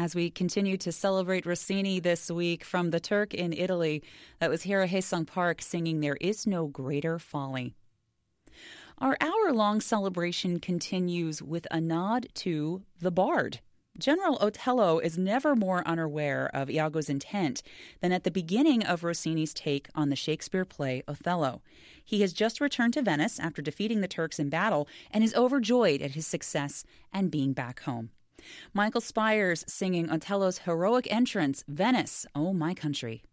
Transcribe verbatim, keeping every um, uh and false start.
as we continue to celebrate Rossini this week from the Turk in Italy. That was Hira Haesung Park singing There Is No Greater Folly. Our hour-long celebration continues with a nod to the Bard. General Otello is never more unaware of Iago's intent than at the beginning of Rossini's take on the Shakespeare play Othello. He has just returned to Venice after defeating the Turks in battle and is overjoyed at his success and being back home. Michael Spires singing Otello's heroic entrance, Venice, Oh My Country.